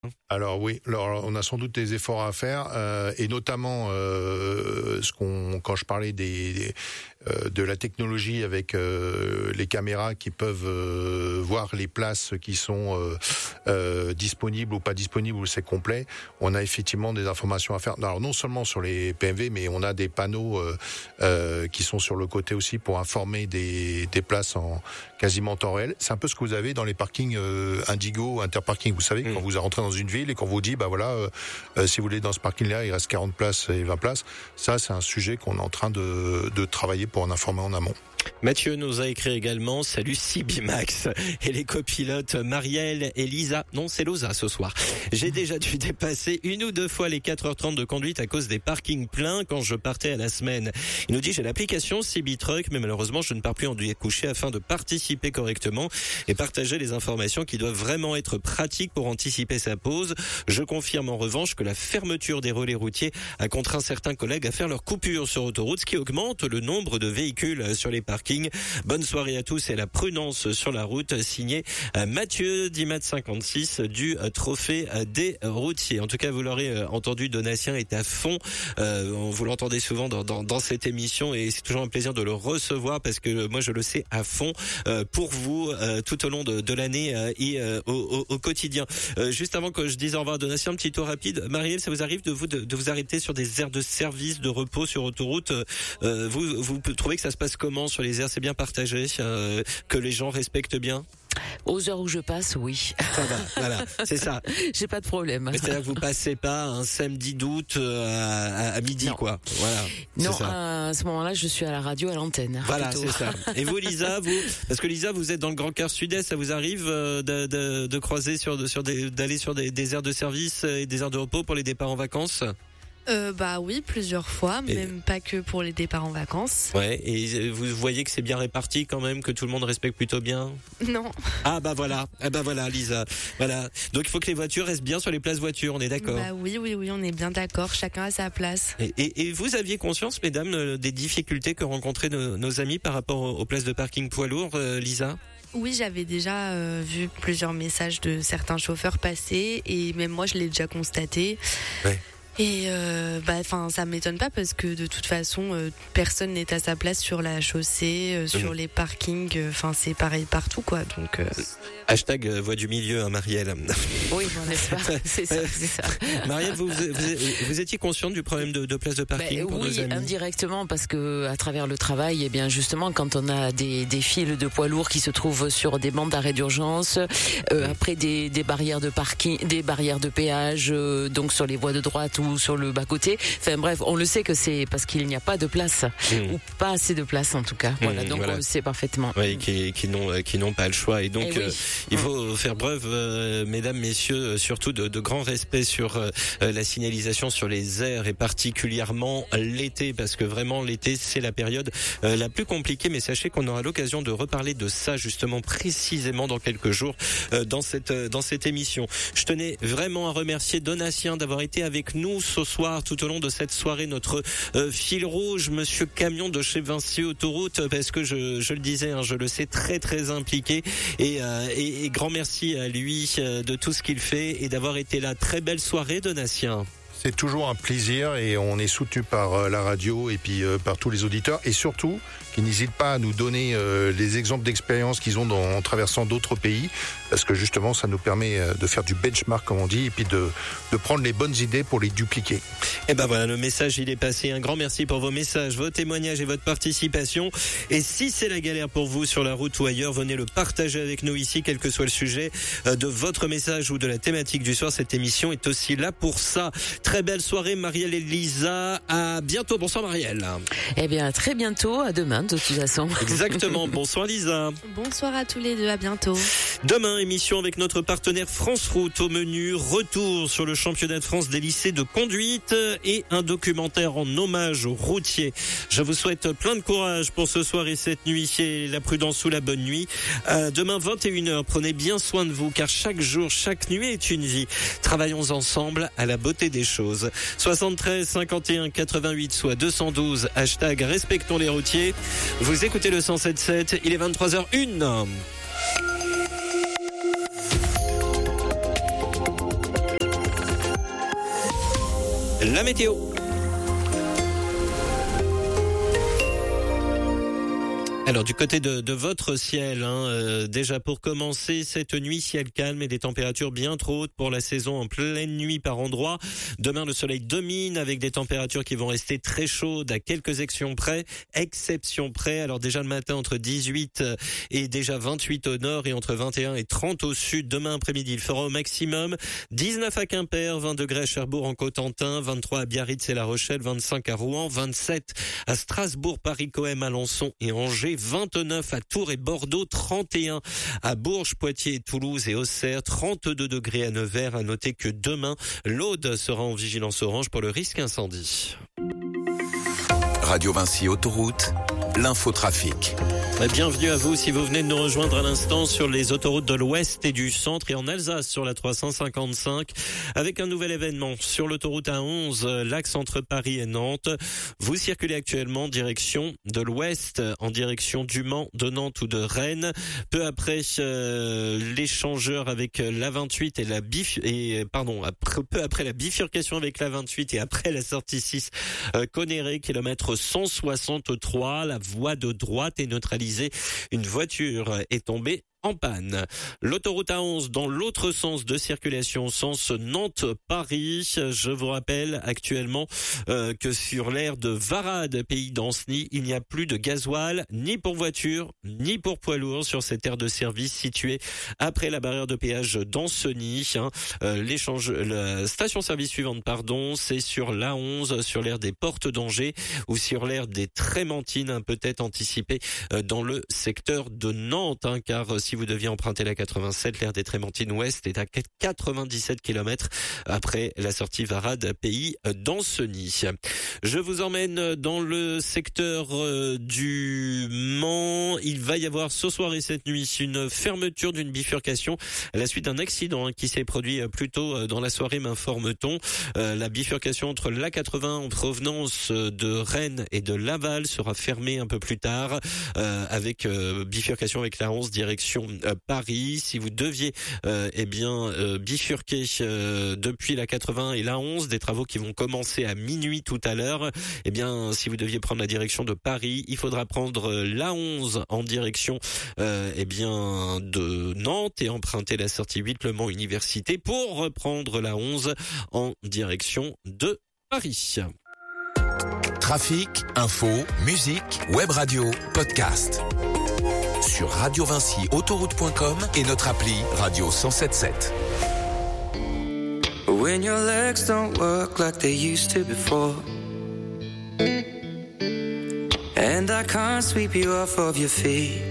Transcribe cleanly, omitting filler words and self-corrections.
Alors oui, alors on a sans doute des efforts à faire et notamment quand je parlais de la technologie avec les caméras qui peuvent voir les places qui sont disponibles ou pas disponibles ou c'est complet, on a effectivement des informations à faire. Alors non seulement sur les PMV, mais on a des panneaux qui sont sur le côté aussi pour informer des places en quasiment temps réel. C'est un peu ce que vous avez dans les parkings Indigo, Interparking, vous savez, quand vous rentrez dans une ville et qu'on vous dit, bah voilà, si vous voulez dans ce parking-là, il reste 40 places et 20 places. Ça, c'est un sujet qu'on est en train de travailler pour en informer en amont. Mathieu nous a écrit également, salut Sibimax et les copilotes Marielle et Lisa. Non, c'est Loza ce soir. J'ai déjà dû dépasser 1 ou 2 fois les 4h30 de conduite à cause des parkings pleins quand je partais à la semaine. Il nous dit, j'ai l'application Sibitruck, mais malheureusement, je ne pars plus en coucher afin de participer correctement et partager les informations qui doivent vraiment être pratiques pour anticiper sa pause. Je confirme en revanche que la fermeture des relais routiers a contraint certains collègues à faire leur coupure sur autoroute, ce qui augmente le nombre de véhicules sur les parkings. Bonne soirée à tous et à la prudence sur la route, signé Mathieu Dimat56 du Trophée des routiers. En tout cas, vous l'aurez entendu, Donatien est à fond. Vous l'entendez souvent dans cette émission et c'est toujours un plaisir de le recevoir parce que moi je le sais à fond pour vous tout au long de l'année et au quotidien. Juste avant que je dise au revoir à Donatien, un petit tour rapide. Marielle, ça vous arrive de vous arrêter sur des aires de service, de repos sur autoroute? Vous trouvez que ça se passe comment sur les aires? C'est bien partagé, que les gens respectent bien? Aux heures où je passe, oui. Ça va, voilà, c'est ça. J'ai pas de problème. C'est-à-dire que vous passez pas un samedi d'août à midi, non. Quoi. Voilà. Non, à ce moment-là, je suis à la radio, à l'antenne. Voilà, plutôt. c'est ça. Et vous, Lisa, parce que Lisa, vous êtes dans le Grand Quart Sud-Est, ça vous arrive de croiser d'aller sur des aires de service et des aires de repos pour les départs en vacances? Bah oui, plusieurs fois, même pas que pour les départs en vacances. Ouais, et vous voyez que c'est bien réparti quand même, que tout le monde respecte plutôt bien? Non. Ah bah voilà, Lisa. Voilà. Donc il faut que les voitures restent bien sur les places voitures, on est d'accord? Bah oui, on est bien d'accord, chacun a sa place. Et vous aviez conscience, mesdames, des difficultés que rencontraient nos amis par rapport aux places de parking poids lourds, Lisa? Oui, j'avais déjà vu plusieurs messages de certains chauffeurs passer et même moi je l'ai déjà constaté. Ouais. Et ça m'étonne pas parce que de toute façon personne n'est à sa place sur la chaussée, sur les parkings, c'est pareil partout quoi. Donc hashtag voix du milieu, hein, Marielle. Oui, n'est-ce pas? C'est ça. Marielle, vous étiez consciente du problème de place de parking pour nos amis? Indirectement, parce que à travers le travail, bien justement, quand on a des files de poids lourds qui se trouvent sur des bandes d'arrêt d'urgence, après des barrières de parking, des barrières de péage, donc sur les voies de droite ou sur le bas-côté. Enfin bref, on le sait que c'est parce qu'il n'y a pas de place ou pas assez de place en tout cas. Voilà, donc on le sait parfaitement. Oui, qui n'ont pas le choix et donc il faut faire preuve, mesdames, messieurs, surtout de grand respect sur la signalisation sur les aires et particulièrement l'été parce que vraiment l'été c'est la période la plus compliquée. Mais sachez qu'on aura l'occasion de reparler de ça justement précisément dans quelques jours dans cette émission. Je tenais vraiment à remercier Donatien d'avoir été avec nous ce soir tout au long de cette soirée, notre fil rouge, monsieur Camion de chez Vinci Autoroute, parce que je le disais, je le sais, très très impliqué et grand merci à lui de tout ce qu'il fait et d'avoir été là. Très belle soirée, Donatien. C'est toujours un plaisir et on est soutenu par la radio et puis par tous les auditeurs et surtout qui n'hésitent pas à nous donner les exemples d'expériences qu'ils ont en traversant d'autres pays parce que justement ça nous permet de faire du benchmark comme on dit et puis de prendre les bonnes idées pour les dupliquer. Et ben voilà, le message il est passé. Un grand merci pour vos messages, vos témoignages et votre participation. Et si c'est la galère pour vous sur la route ou ailleurs, venez le partager avec nous ici, quel que soit le sujet de votre message ou de la thématique du soir. Cette émission est aussi là pour ça. Très belle soirée, Marielle et Lisa. À bientôt. Bonsoir, Marielle. Eh bien, à très bientôt. À demain, de toute façon. Exactement. Bonsoir, Lisa. Bonsoir à tous les deux. À bientôt. Demain, émission avec notre partenaire France Route au menu. Retour sur le championnat de France des lycées de conduite et un documentaire en hommage aux routiers. Je vous souhaite plein de courage pour ce soir et cette nuit et la prudence ou la bonne nuit. Demain, 21h. Prenez bien soin de vous car chaque jour, chaque nuit est une vie. Travaillons ensemble à la beauté des choses. 73 51 88 soit 212 hashtag respectons les routiers. Vous écoutez le 107.7, il est 23h01. La météo. Alors du côté de votre ciel, déjà pour commencer cette nuit, ciel calme et des températures bien trop hautes pour la saison en pleine nuit par endroit. Demain le soleil domine avec des températures qui vont rester très chaudes à quelques exceptions près. Alors déjà le matin entre 18 et déjà 28 au nord et entre 21 et 30 au sud. Demain après-midi il fera au maximum 19 à Quimper, 20 degrés à Cherbourg en Cotentin, 23 à Biarritz et La Rochelle, 25 à Rouen, 27 à Strasbourg, Paris, Coëm, Alençon et Angers, 29 à Tours et Bordeaux, 31 à Bourges, Poitiers, Toulouse et Auxerre, 32 degrés à Nevers. À noter que demain, l'Aude sera en vigilance orange pour le risque incendie. Radio Vinci Autoroute, l'infotrafic. Bienvenue à vous si vous venez de nous rejoindre à l'instant sur les autoroutes de l'Ouest et du Centre et en Alsace sur la 355 avec un nouvel événement sur l'autoroute A11, l'axe entre Paris et Nantes. Vous circulez actuellement en direction de l'Ouest, en direction du Mans, de Nantes ou de Rennes. Peu après l'échangeur avec la 28 peu après la bifurcation avec la 28 et après la sortie 6 Conneré, kilomètre 163, la voie de droite est neutralisée. Une voiture est tombée en panne. L'autoroute A11 dans l'autre sens de circulation, sens Nantes-Paris. Je vous rappelle actuellement que sur l'aire de Varade, pays d'Anceny, il n'y a plus de gasoil, ni pour voiture, ni pour poids lourd sur cette aire de service située après la barrière de péage d'Anceny. La station-service suivante, c'est sur l'A11, sur l'aire des Portes d'Angers ou sur l'aire des Trémentines, peut-être anticipé dans le secteur de Nantes, car si vous deviez emprunter la 87, l'aire des Trémentines Ouest est à 97 km après la sortie Varade, pays d'Anceny. Je vous emmène dans le secteur du Mans. Il va y avoir ce soir et cette nuit une fermeture d'une bifurcation à la suite d'un accident qui s'est produit plus tôt dans la soirée, m'informe-t-on. La bifurcation entre l'A80 en provenance de Rennes et de Laval sera fermée un peu plus tard, avec bifurcation avec la 11 direction Paris. Si vous deviez bifurquer depuis la 80 et la 11, des travaux qui vont commencer à minuit tout à l'heure, si vous deviez prendre la direction de Paris, il faudra prendre la 11 en direction de Nantes et emprunter la sortie 8 Le Mans Université pour reprendre la 11 en direction de Paris. Trafic, info, musique, web radio, podcast. Sur radiovinciautoroute.com et notre appli Radio 107.7. When your legs don't work like they used to before, and I can't sweep you off of your feet,